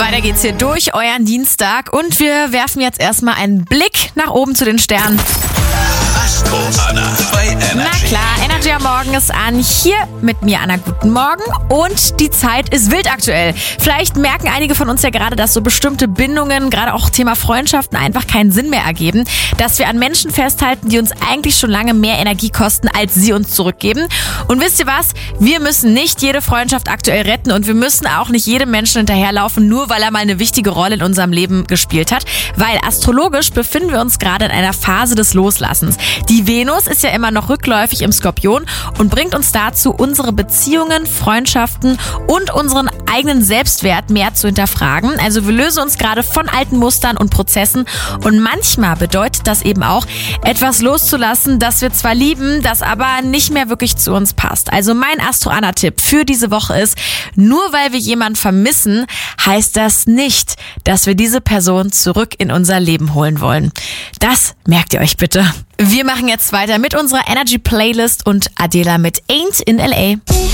Weiter geht's hier durch euren Dienstag und wir werfen jetzt erstmal einen Blick nach oben zu den Sternen. Astro Anna bei Energy. Na klar, Energy am Morgen ist an. Hier mit mir, Anna, guten Morgen. Und die Zeit ist wild aktuell. Vielleicht merken einige von uns ja gerade, dass so bestimmte Bindungen, gerade auch Thema Freundschaften, einfach keinen Sinn mehr ergeben. Dass wir an Menschen festhalten, die uns eigentlich schon lange mehr Energie kosten, als sie uns zurückgeben. Und wisst ihr was? Wir müssen nicht jede Freundschaft aktuell retten und wir müssen auch nicht jedem Menschen hinterherlaufen, nur weil er mal eine wichtige Rolle in unserem Leben gespielt hat. Weil astrologisch befinden wir uns gerade in einer Phase des Loslassens. Die Venus ist ja immer noch rückläufig im Skorpion und bringt uns dazu, unsere Beziehungen, Freundschaften und unseren eigenen Selbstwert mehr zu hinterfragen. Also wir lösen uns gerade von alten Mustern und Prozessen und manchmal bedeutet das eben auch, etwas loszulassen, das wir zwar lieben, das aber nicht mehr wirklich zu uns passt. Also mein Astro-Anna-Tipp für diese Woche ist, nur weil wir jemanden vermissen, heißt das nicht, dass wir diese Person zurück in unser Leben holen wollen. Das merkt ihr euch bitte. Wir machen jetzt weiter mit unserer Energy Playlist und Adela mit Ain't in LA.